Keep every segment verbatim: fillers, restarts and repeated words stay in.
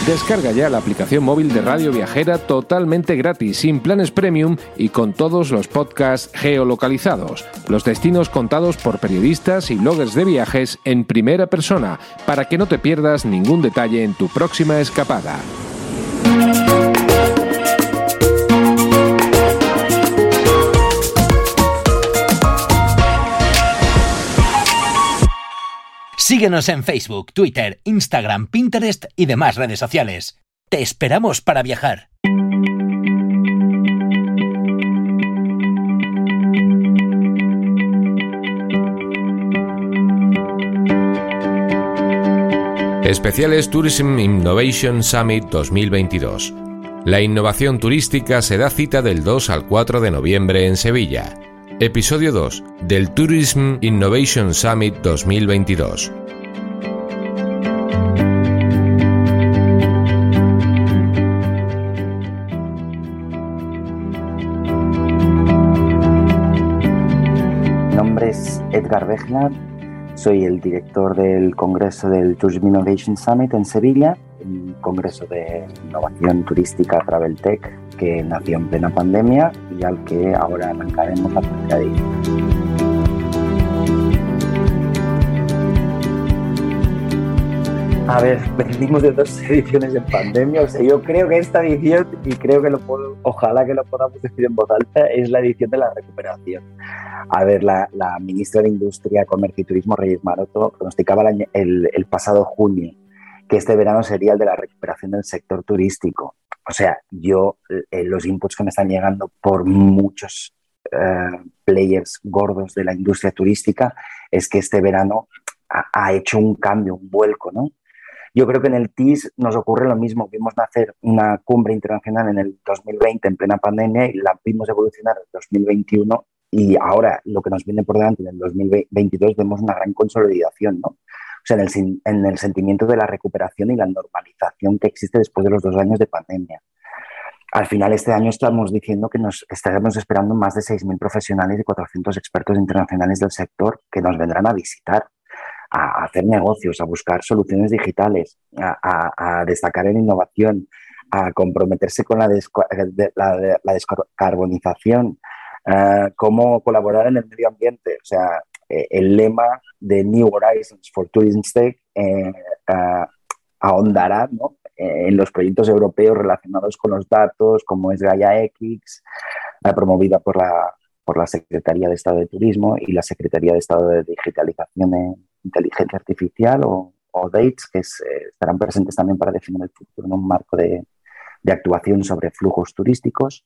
Descarga ya la aplicación móvil de Radio Viajera totalmente gratis, sin planes premium y con todos los podcasts geolocalizados. Los destinos contados por periodistas y bloggers de viajes en primera persona, para que no te pierdas ningún detalle en tu próxima escapada. Síguenos en Facebook, Twitter, Instagram, Pinterest y demás redes sociales. Te esperamos para viajar. Especiales Tourism Innovation Summit dos mil veintidós. La innovación turística se da cita del dos al cuatro de noviembre en Sevilla. Episodio dos del Tourism Innovation Summit dos mil veintidós. Mi nombre es Edgar Bechler, soy el director del Congreso del Tourism Innovation Summit en Sevilla, un congreso de innovación turística Travel Tech que nació en plena pandemia y al que ahora arrancaremos la tercera edición. A ver, venimos de dos ediciones en pandemia, o sea, yo creo que esta edición, y creo que lo puedo, ojalá que lo podamos decir en voz alta, es la edición de la recuperación. A ver, la, la ministra de Industria, Comercio y Turismo, Reyes Maroto, pronosticaba el, el, el pasado junio que este verano sería el de la recuperación del sector turístico. O sea, yo, eh, los inputs que me están llegando por muchos eh, players gordos de la industria turística es que este verano ha, ha hecho un cambio, un vuelco, ¿no? Yo creo que en el T I S nos ocurre lo mismo. Vimos nacer una cumbre internacional en el dos mil veinte en plena pandemia y la vimos evolucionar en el dos mil veintiuno y ahora lo que nos viene por delante en el dos mil veintidós vemos una gran consolidación, ¿no? O sea, en el, en el sentimiento de la recuperación y la normalización que existe después de los dos años de pandemia. Al final, este año estamos diciendo que nos estaremos esperando más de seis mil profesionales y cuatrocientos expertos internacionales del sector que nos vendrán a visitar, a hacer negocios, a buscar soluciones digitales, a, a, a destacar en innovación, a comprometerse con la, desco- de, la, la descarbonización, uh, cómo colaborar en el medio ambiente. O sea, eh, el lema de New Horizons for Tourism Tech eh, uh, ahondará, ¿no?, eh, en los proyectos europeos relacionados con los datos, como es Gaia X, uh, promovida por la, por la Secretaría de Estado de Turismo y la Secretaría de Estado de Digitalización e Inteligencia Artificial, o, o D A T E S, que es, eh, estarán presentes también para definir el futuro en un marco de, de actuación sobre flujos turísticos.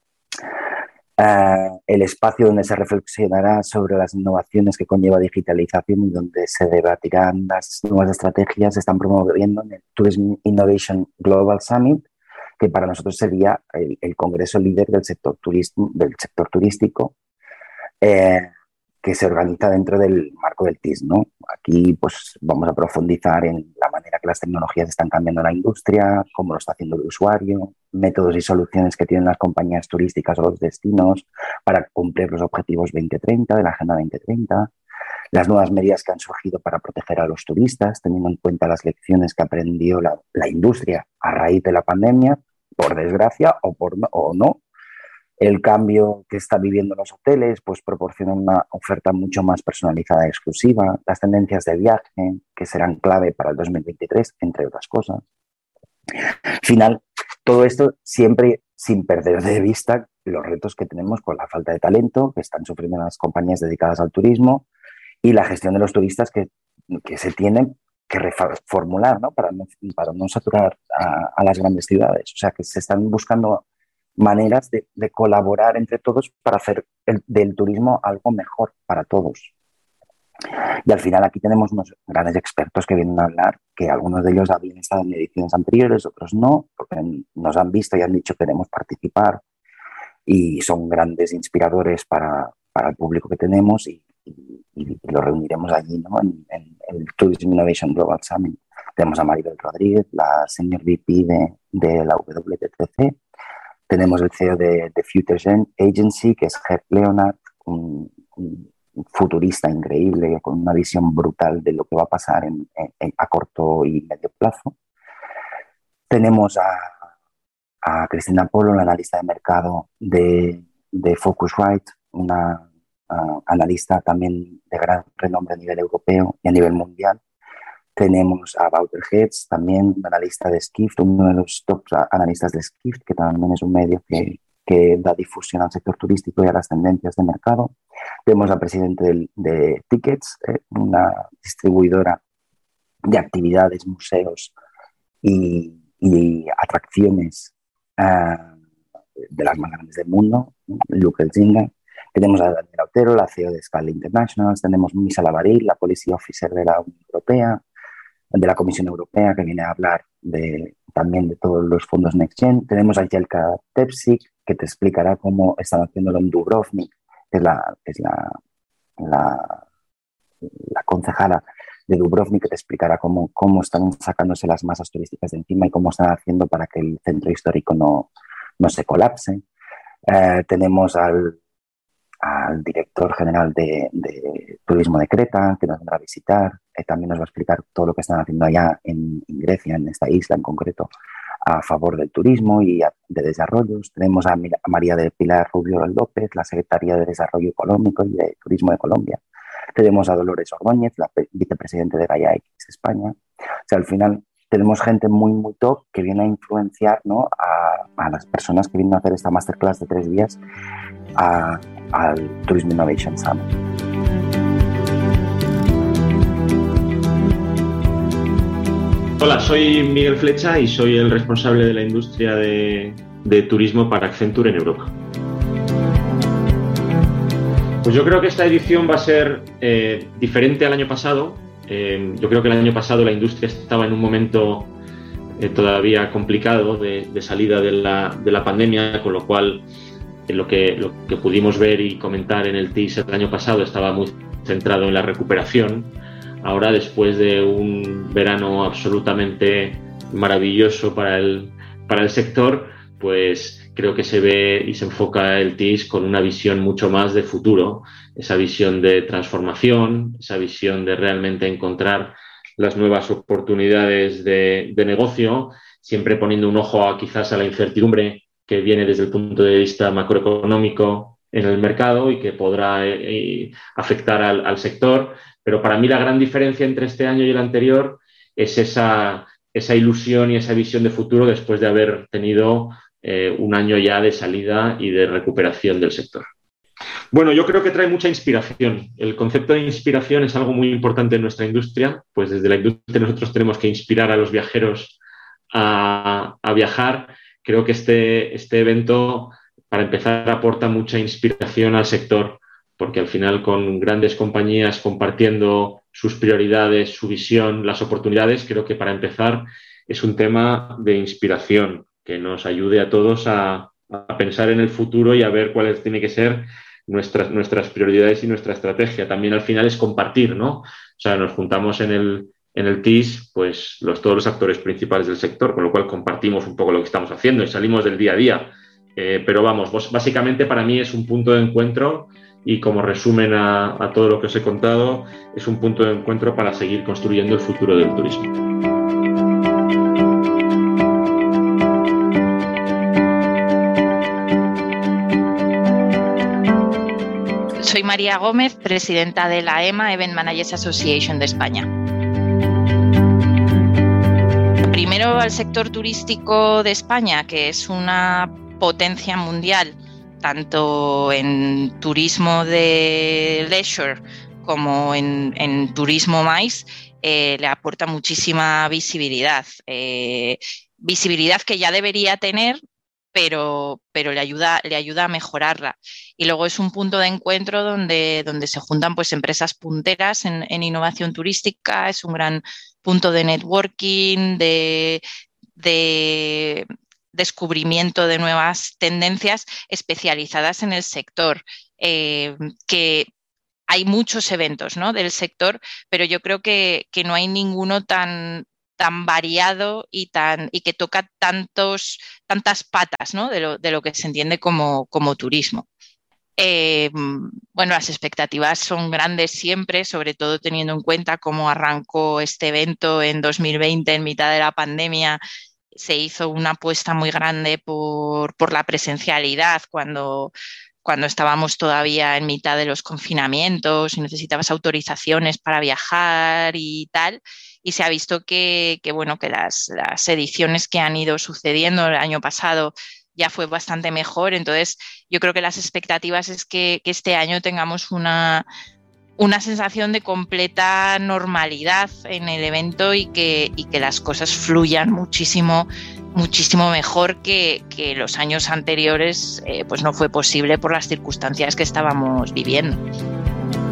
Uh, el espacio donde se reflexionará sobre las innovaciones que conlleva digitalización y donde se debatirán las nuevas estrategias se están promoviendo en el Tourism Innovation Global Summit, que para nosotros sería el, el congreso líder del sector, turismo, del sector turístico, eh, que se organiza dentro del marco del T I S, ¿no? Aquí pues vamos a profundizar en la manera que las tecnologías están cambiando la industria, cómo lo está haciendo el usuario, métodos y soluciones que tienen las compañías turísticas o los destinos para cumplir los objetivos veinte treinta de la Agenda veinte treinta, las nuevas medidas que han surgido para proteger a los turistas, teniendo en cuenta las lecciones que aprendió la, la industria a raíz de la pandemia, por desgracia o, por no, o no. El cambio que está viviendo los hoteles pues proporciona una oferta mucho más personalizada y exclusiva, las tendencias de viaje que serán clave para el dos mil veintitrés, entre otras cosas. Al final, todo esto siempre sin perder de vista los retos que tenemos con la falta de talento que están sufriendo las compañías dedicadas al turismo y la gestión de los turistas que, que se tienen que reformular, ¿no?, para no, para no saturar a, a las grandes ciudades. O sea, que se están buscando maneras de, de colaborar entre todos para hacer el, del turismo algo mejor para todos. Y al final aquí tenemos unos grandes expertos que vienen a hablar, que algunos de ellos habían estado en ediciones anteriores, otros no, porque nos han visto y han dicho que queremos participar y son grandes inspiradores para, para el público que tenemos y, y, y lo reuniremos allí, ¿no?, en, en, en el Tourism Innovation Global Summit. Tenemos a Maribel Rodríguez, la Senior V P de, de la W T T C. Tenemos el C E O de, de Future Agency, que es Gert Leonard, un, un futurista increíble, con una visión brutal de lo que va a pasar en, en, a corto y medio plazo. Tenemos a, a Cristina Polo, la analista de mercado de, de Focusrite, una uh, analista también de gran renombre a nivel europeo y a nivel mundial. Tenemos a Wouter Heads, también analista de Skift, uno de los top analistas de Skift, que también es un medio que, que da difusión al sector turístico y a las tendencias de mercado. Tenemos al presidente de, de Tickets, eh, una distribuidora de actividades, museos y, y atracciones uh, de las más grandes del mundo, Luke Elzinga. Tenemos a Daniel Otero, la C E O de Scala International. Tenemos Misa Lavaril, la Policy Officer de la Unión Europea, de la Comisión Europea, que viene a hablar de, también de todos los fondos Next Gen. Tenemos a Jelka Tepsik, que te explicará cómo están haciéndolo en Dubrovnik, que es la, que es la, la, la concejala de Dubrovnik, que te explicará cómo, cómo están sacándose las masas turísticas de encima y cómo están haciendo para que el centro histórico no, no se colapse. Eh, tenemos al al director general de, de Turismo de Creta, que nos vendrá a visitar. Eh, también nos va a explicar todo lo que están haciendo allá en, en Grecia, en esta isla en concreto, a favor del turismo y a, de desarrollos. Tenemos a, a María del Pilar Rubio López, la secretaria de Desarrollo Económico y de Turismo de Colombia. Tenemos a Dolores Ordóñez, la vicepresidente de Gaia X España. O sea, al final tenemos gente muy, muy top que viene a influenciar, ¿no?, a, a las personas que vienen a hacer esta masterclass de tres días a, al Tourism Innovation Summit. Hola, soy Miguel Flecha y soy el responsable de la industria de, de turismo para Accenture en Europa. Pues yo creo que esta edición va a ser eh, diferente al año pasado. Eh, yo creo que el año pasado la industria estaba en un momento eh, todavía complicado de, de salida de la, de la pandemia, con lo cual eh, lo, que, lo que pudimos ver y comentar en el teaser del año pasado estaba muy centrado en la recuperación. Ahora, después de un verano absolutamente maravilloso para el, para el sector, pues creo que se ve y se enfoca el T I S con una visión mucho más de futuro, esa visión de transformación, esa visión de realmente encontrar las nuevas oportunidades de, de negocio, siempre poniendo un ojo a quizás a la incertidumbre que viene desde el punto de vista macroeconómico en el mercado y que podrá eh, afectar al, al sector. Pero para mí la gran diferencia entre este año y el anterior es esa, esa ilusión y esa visión de futuro después de haber tenido eh, un año ya de salida y de recuperación del sector. Bueno, yo creo que trae mucha inspiración. El concepto de inspiración es algo muy importante en nuestra industria, pues desde la industria nosotros tenemos que inspirar a los viajeros a, a viajar. Creo que este, este evento, para empezar, aporta mucha inspiración al sector, porque al final con grandes compañías compartiendo sus prioridades, su visión, las oportunidades, creo que para empezar es un tema de inspiración que nos ayude a todos a, a pensar en el futuro y a ver cuáles tienen que ser nuestras, nuestras prioridades y nuestra estrategia. También al final es compartir, ¿no? O sea, nos juntamos en el, en el T I S, pues los, todos los actores principales del sector, con lo cual compartimos un poco lo que estamos haciendo y salimos del día a día. Eh, pero vamos, básicamente para mí es un punto de encuentro y como resumen a, a todo lo que os he contado, es un punto de encuentro para seguir construyendo el futuro del turismo. Soy María Gómez, presidenta de la E M A, Event Managers Association de España. Primero al sector turístico de España, que es una potencia mundial, tanto en turismo de leisure como en, en turismo MICE, eh, le aporta muchísima visibilidad. Eh, visibilidad que ya debería tener, pero, pero le ayuda, le ayuda a mejorarla. Y luego es un punto de encuentro donde, donde se juntan pues, empresas punteras en, en innovación turística, es un gran punto de networking, de... de descubrimiento de nuevas tendencias especializadas en el sector, eh, que hay muchos eventos, ¿no?, del sector, pero yo creo que, que no hay ninguno tan, tan variado y, tan, y que toca tantos, tantas patas, ¿no?, de lo, de lo que se entiende como, como turismo. Eh, bueno, las expectativas son grandes siempre, sobre todo teniendo en cuenta cómo arrancó este evento en dos mil veinte, en mitad de la pandemia, se hizo una apuesta muy grande por, por la presencialidad cuando, cuando estábamos todavía en mitad de los confinamientos y necesitabas autorizaciones para viajar y tal. Y se ha visto que, que, bueno, que las, las ediciones que han ido sucediendo el año pasado ya fue bastante mejor. Entonces, yo creo que las expectativas es que, que este año tengamos una, una sensación de completa normalidad en el evento y que, y que las cosas fluyan muchísimo, muchísimo mejor que, que los años anteriores, eh, pues no fue posible por las circunstancias que estábamos viviendo.